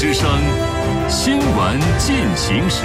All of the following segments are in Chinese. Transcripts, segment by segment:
之声新闻进行时。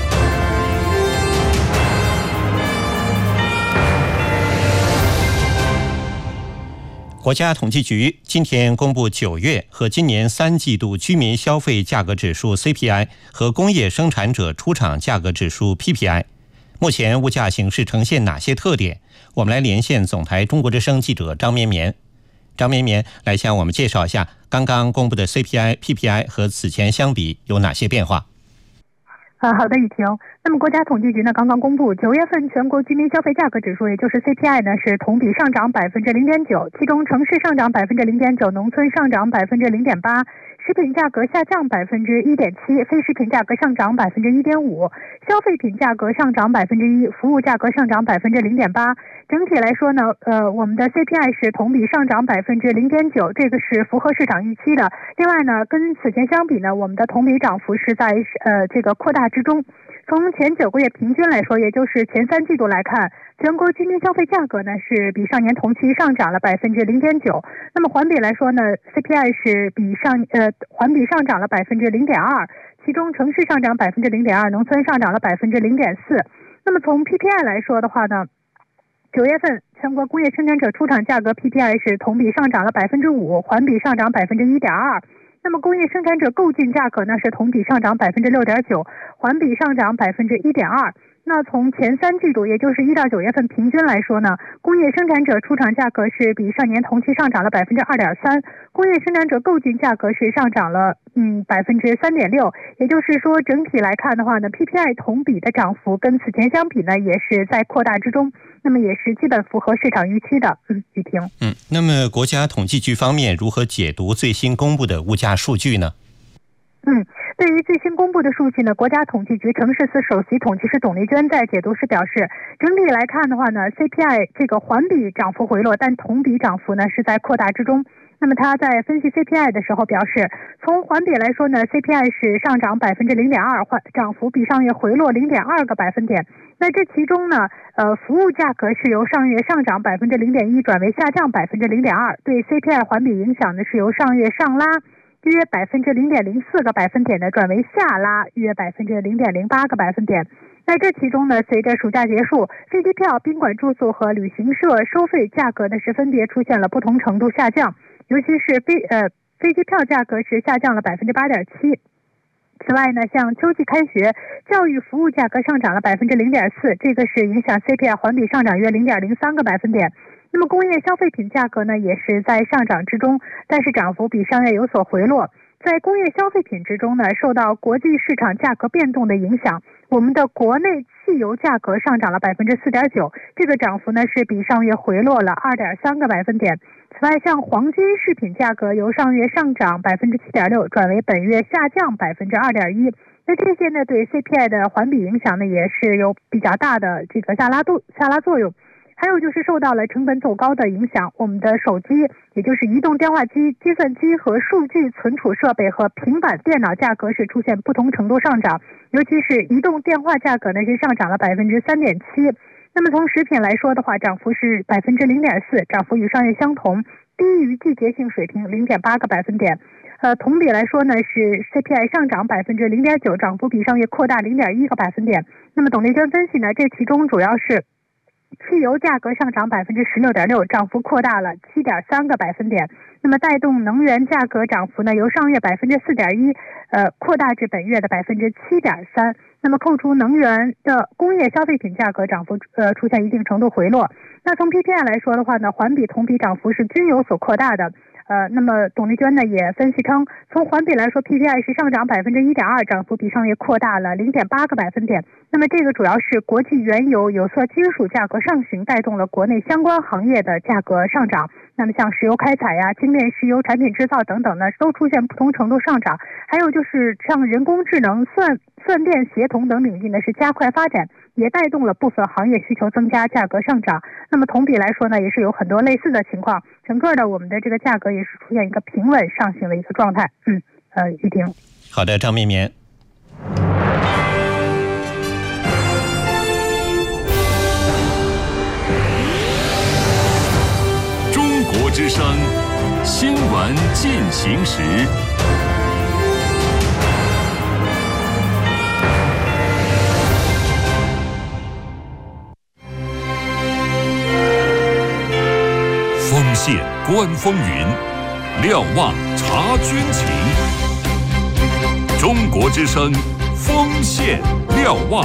国家统计局今天公布9月和今年3季度居民消费价格指数 CPI 和工业生产者出厂价格指数 PPI。目前物价形势呈现哪些特点？我们来连线总台中国之声记者张绵绵。张绵绵来向我们介绍一下刚刚公布的 CPI、PPI 和此前相比有哪些变化。 好的，雨婷。那么国家统计局呢刚刚公布9月份全国居民消费价格指数，也就是 CPI 呢是同比上涨 0.9%， 其中城市上涨 0.9%， 农村上涨 0.8%， 食品价格下降 1.7%， 非食品价格上涨 1.5%， 消费品价格上涨 1%， 服务价格上涨 0.8%。整体来说呢，我们的 CPI 是同比上涨 0.9%， 这个是符合市场预期的。另外呢，跟此前相比呢，我们的同比涨幅是在这个扩大之中。从前9个月平均来说，也就是前3季度来看，全国居民消费价格呢是比上年同期上涨了 0.9%。那么环比来说呢 ，CPI 是环比上涨了 0.2%， 其中城市上涨 0.2%， 农村上涨了 0.4%。那么从 PPI 来说的话呢，9月份全国工业生产者出厂价格 PPI 是同比上涨了 5%， 环比上涨 1.2%。那么工业生产者购进价格呢是同比上涨 6.9%， 环比上涨 1.2%。那从前3季度，也就是1到9月份平均来说呢，工业生产者出厂价格是比上年同期上涨了 2.3%， 工业生产者购进价格是上涨了3.6%。也就是说整体来看的话呢， PPI 同比的涨幅跟此前相比呢也是在扩大之中，那么也是基本符合市场预期的。雨婷。 那么国家统计局方面如何解读最新公布的物价数据呢？ 对于最新公布的数据呢，国家统计局城市司首席统计师董丽娟在解读时表示，整体来看的话呢 ，CPI 这个环比涨幅回落，但同比涨幅呢是在扩大之中。那么他在分析 CPI 的时候表示，从环比来说呢 ，CPI 是上涨 0.2%， 涨幅比上月回落 0.2个百分点。那这其中呢，服务价格是由上月上涨 0.1% 转为下降 0.2%， 对 CPI 环比影响呢是由上月上拉约 0.04个百分点的转为下拉约 0.08个百分点。在这其中呢，随着暑假结束，飞机票、宾馆住宿和旅行社收费价格呢是分别出现了不同程度下降，尤其是飞机票价格是下降了 8.7%。此外呢，像秋季开学，教育服务价格上涨了 0.4%， 这个是影响 CPI 环比上涨约 0.03个百分点。那么工业消费品价格呢也是在上涨之中，但是涨幅比上月有所回落。在工业消费品之中呢，受到国际市场价格变动的影响，我们的国内汽油价格上涨了 4.9%， 这个涨幅呢是比上月回落了 2.3个百分点。此外，像黄金饰品价格由上月上涨 7.6%转为本月下降 2.1%。那这些呢对 CPI 的环比影响呢也是有比较大的这个下拉作用。还有就是受到了成本走高的影响，我们的手机，也就是移动电话机、计算机和数据存储设备和平板电脑价格是出现不同程度上涨，尤其是移动电话价格呢是上涨了 3.7%。那么从食品来说的话，涨幅是 0.4%， 涨幅与上月相同，低于季节性水平 0.8个百分点。同比来说呢是 CPI 上涨 0.9%， 涨幅比上月扩大 0.1个百分点。那么董丽娟分析呢，这其中主要是汽油价格上涨 16.6%， 涨幅扩大了 7.3个百分点。那么带动能源价格涨幅呢，由上月 4.1%扩大至本月的 7.3%。那么扣除能源的工业消费品价格涨幅出现一定程度回落。那从 PPI 来说的话呢，环比同比涨幅是均有所扩大的。那么董丽娟呢也分析称，从环比来说 PPI 是上涨 1.2%， 涨幅比上月扩大了 0.8个百分点。那么这个主要是国际原油、有色金属价格上行，带动了国内相关行业的价格上涨。那么像石油开采呀、精炼石油产品制造等等呢，都出现不同程度上涨。还有就是像人工智能、算电协同等领域呢是加快发展，也带动了部分行业需求增加，价格上涨。那么同比来说呢，也是有很多类似的情况，整个的我们的这个价格也是出现一个平稳上行的一个状态。玉婷。 好的，张绵绵。 中国之声新闻进行时。 线观风云，瞭望察军情。中国之声，锋线瞭望。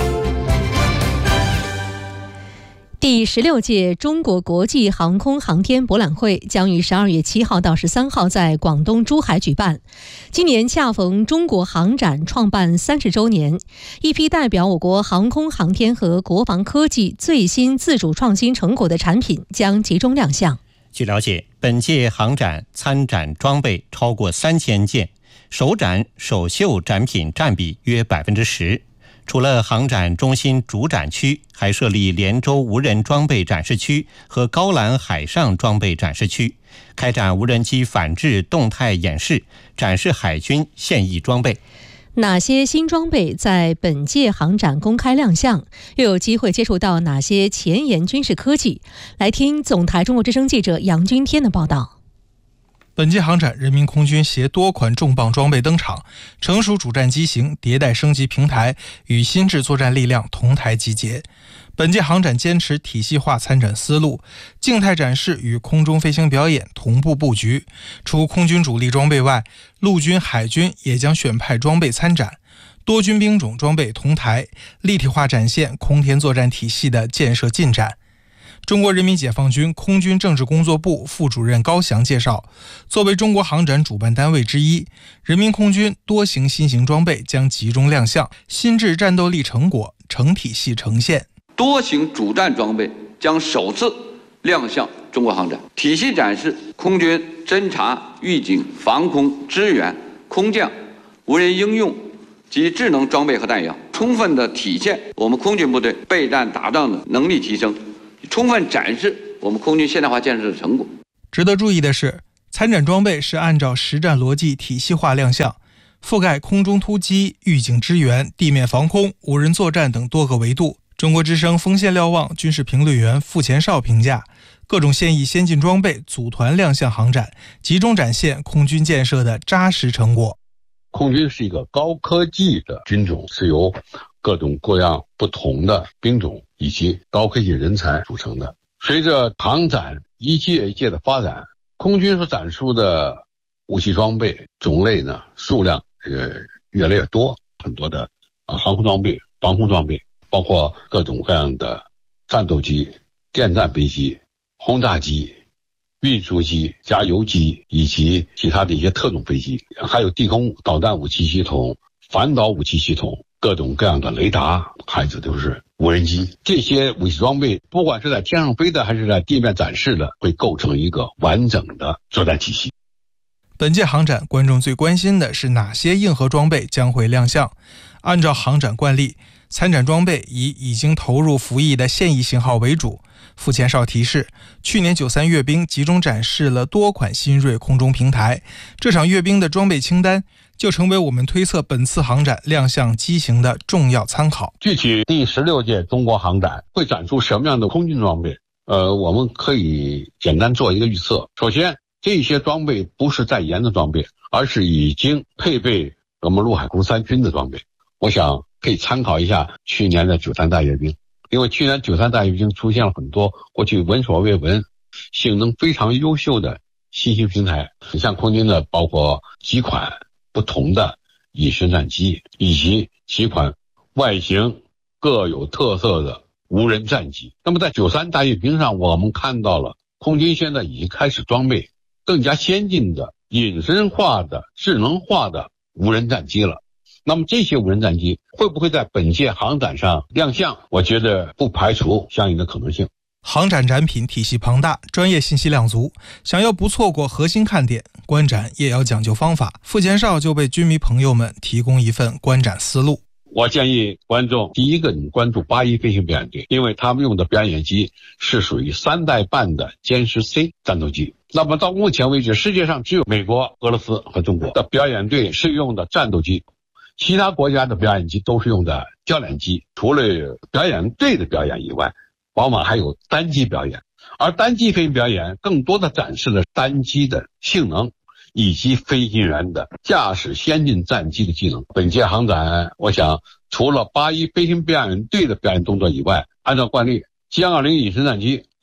第16届中国国际航空航天博览会将于12月7号到13号在广东珠海举办。今年恰逢中国航展创办30周年，一批代表我国航空航天和国防科技最新自主创新成果的产品将集中亮相。 据了解，本届航展参展装备超过3000件，首展首秀展品占比约10%。除了航展中心主展区，还设立连州无人装备展示区和高兰海上装备展示区，开展无人机反制动态演示，展示海军现役装备。 哪些新装备在本届航展公开亮相，又有机会接触到哪些前沿军事科技？来听总台中国之声记者杨军天的报道。 本届航展，人民空军携多款重磅装备登场，成熟主战机型、迭代升级平台与新制作战力量同台集结。本届航展坚持体系化参展思路，静态展示与空中飞行表演同步布局。除空军主力装备外，陆军、海军也将选派装备参展，多军兵种装备同台，立体化展现空天作战体系的建设进展。中国人民解放军空军政治工作部副主任高翔介绍，作为中国航展主办单位之一，人民空军多型新型装备将集中亮相，新制战斗力成果成体系呈现。 多型主战装备将首次亮相中国航展，体系展示空军侦察、预警、防空、支援、空降、无人应用及智能装备和弹药，充分的体现我们空军部队备战打仗的能力提升，充分展示我们空军现代化建设的成果。 值得注意的是，参展装备是按照实战逻辑体系化亮相，覆盖空中突击、预警支援、地面防空、无人作战等多个维度。中国之声锋线瞭望军事评论员傅前绍评价，各种现役先进装备组团亮相航展，集中展现空军建设的扎实成果。 空军是一个高科技的军种，是由各种各样不同的兵种以及高科技人才组成的。随着航展一届一届的发展，空军所展出的武器装备种类呢数量越来越多，很多的航空装备、防空装备，包括各种各样的战斗机、电战飞机、轰炸机、运输机、加油机以及其他的一些特种飞机，还有地空导弹武器系统、反导武器系统，各种各样的雷达，还有就是无人机。这些武器装备不管是在天上飞的还是在地面展示的，会构成一个完整的作战体系。 本届航展观众最关心的是哪些硬核装备将会亮相。按照航展惯例，参展装备以已经投入服役的现役型号为主。傅前绍提示，去年93阅兵集中展示了多款新锐空中平台，这场阅兵的装备清单就成为我们推测本次航展亮相机型的重要参考。 具体第16届中国航展会展出什么样的空军装备，我们可以简单做一个预测。首先，这些装备不是在研的装备，而是已经配备我们陆海空三军的装备。我想可以参考一下去年的93大阅兵，因为去年93大阅兵出现了很多过去闻所未闻、性能非常优秀的新型平台，像空军的包括几款不同的隐身战机，以及几款外形各有特色的无人战机。那么在93大阅兵上，我们看到了空军现在已经开始装备更加先进的隐身化的智能化的无人战机了。那么这些无人战机会不会在本届航展上亮相？我觉得不排除相应的可能性。 航展展品体系庞大，专业信息量足，想要不错过核心看点，观展也要讲究方法。傅前绍就为军迷朋友们提供一份观展思路。 我建议观众，第一个，你关注81飞行表演队，因为他们用的表演机是属于3代半的歼十 C 战斗机。那么到目前为止，世界上只有美国、俄罗斯和中国的表演队是用的战斗机，其他国家的表演机都是用的教练机。除了表演队的表演以外，往往还有单机表演，而单机飞行表演更多的展示了单机的性能以及飞行员的驾驶先进战机的技能。本届航展，我想除了81飞行表演队的表演动作以外，按照惯例，歼20隐身战机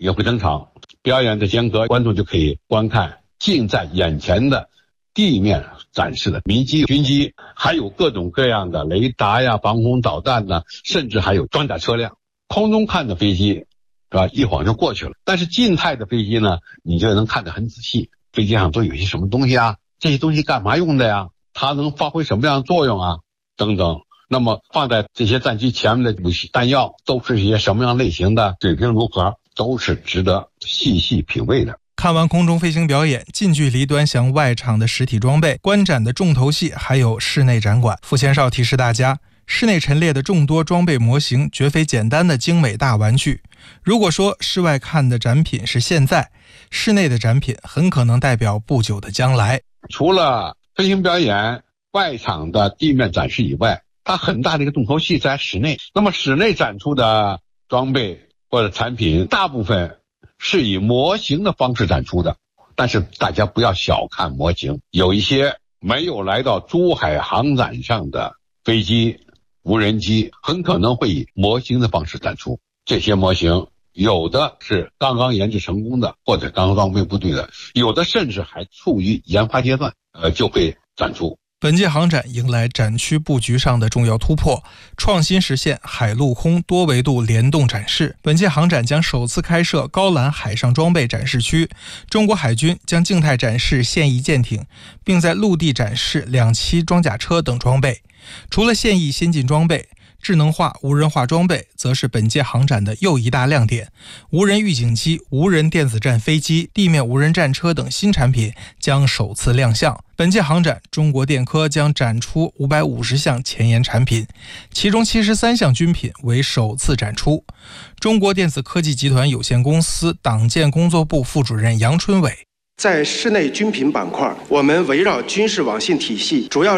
也会登场。表演的间隔，观众就可以观看近在眼前的地面展示的民机、军机，还有各种各样的雷达呀、防空导弹呢，甚至还有装甲车辆。空中看的飞机，是吧？一晃就过去了。但是静态的飞机呢，你就能看得很仔细。飞机上都有些什么东西啊？这些东西干嘛用的呀？它能发挥什么样的作用啊？等等。那么放在这些战机前面的武器弹药都是一些什么样类型的，水平如何，都是值得细细品味的。 看完空中飞行表演，近距离端详外场的实体装备，观展的重头戏还有室内展馆。傅前哨提示大家，室内陈列的众多装备模型绝非简单的精美大玩具。如果说室外看的展品是现在，室内的展品很可能代表不久的将来。 除了飞行表演、外场的地面展示以外，它很大的一个重头戏在室内。那么室内展出的装备或者产品，大部分是以模型的方式展出的。但是大家不要小看模型，有一些没有来到珠海航展上的飞机、无人机，很可能会以模型的方式展出。这些模型有的是刚刚研制成功的，或者刚刚装备部队的，有的甚至还处于研发阶段，就会展出。 本届航展迎来展区布局上的重要突破，创新实现海陆空多维度联动展示。本届航展将首次开设高栏海上装备展示区，中国海军将静态展示现役舰艇，并在陆地展示2栖装甲车等装备。除了现役先进装备，智能化、无人化装备则是本届航展的又一大亮点。无人预警机、无人电子战飞机、地面无人战车等新产品将首次亮相。本届航展，中国电科将展出550项前沿产品，其中73项军品为首次展出。中国电子科技集团有限公司党建工作部副主任杨春伟， 在室内军品板块，我们围绕军事网信体系主要